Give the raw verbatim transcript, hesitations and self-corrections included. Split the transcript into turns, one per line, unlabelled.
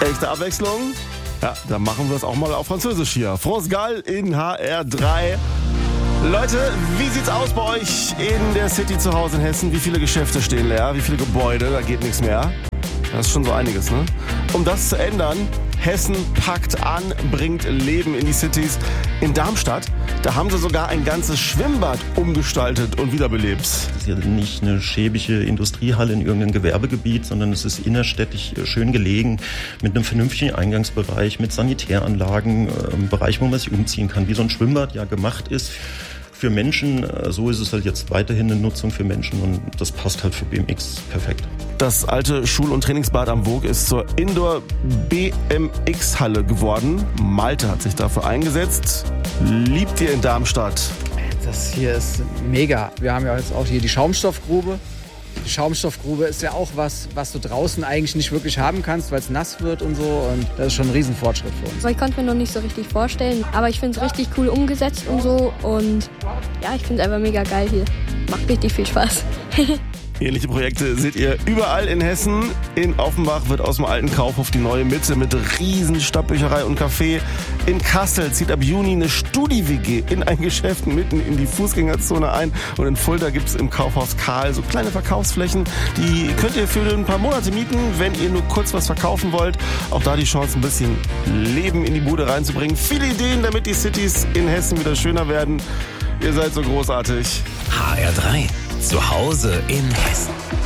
Echte Abwechslung? Ja, dann machen wir es auch mal auf Französisch hier. France Gall in H R drei. Leute, wie sieht's aus bei euch in der City zu Hause in Hessen? Wie viele Geschäfte stehen leer? Wie viele Gebäude? Da geht nichts mehr. Das ist schon so einiges, ne? Um das zu ändern, Hessen packt an, bringt Leben in die Cities. In Darmstadt, da haben sie sogar ein ganzes Schwimmbad umgestaltet und wiederbelebt.
Das ist ja nicht eine schäbige Industriehalle in irgendeinem Gewerbegebiet, sondern es ist innerstädtisch schön gelegen, mit einem vernünftigen Eingangsbereich, mit Sanitäranlagen, einem Bereich, wo man sich umziehen kann, wie so ein Schwimmbad ja gemacht ist. Für Menschen, so ist es halt jetzt weiterhin eine Nutzung für Menschen und das passt halt für B M X perfekt.
Das alte Schul- und Trainingsbad am Voog ist zur Indoor-B M X-Halle geworden. Malte hat sich dafür eingesetzt. Liebt ihr in Darmstadt?
Das hier ist mega. Wir haben ja jetzt auch hier die Schaumstoffgrube. Die Schaumstoffgrube ist ja auch was, was du draußen eigentlich nicht wirklich haben kannst, weil es nass wird und so. Und das ist schon ein Riesenfortschritt für uns.
Ich konnte mir noch nicht so richtig vorstellen, aber ich finde es richtig cool umgesetzt und so. Und ja, ich finde es einfach mega geil hier. Macht richtig viel Spaß.
Ähnliche Projekte seht ihr überall in Hessen. In Offenbach wird aus dem alten Kaufhof die neue Mitte mit riesen Stadtbücherei und Café. In Kassel zieht ab Juni eine Studi-W G in ein Geschäft mitten in die Fußgängerzone ein. Und in Fulda gibt es im Kaufhaus Karl so kleine Verkaufsflächen. Die könnt ihr für ein paar Monate mieten, wenn ihr nur kurz was verkaufen wollt. Auch da die Chance, ein bisschen Leben in die Bude reinzubringen. Viele Ideen, damit die Cities in Hessen wieder schöner werden. Ihr seid so großartig.
H R drei. Zu Hause in Hessen.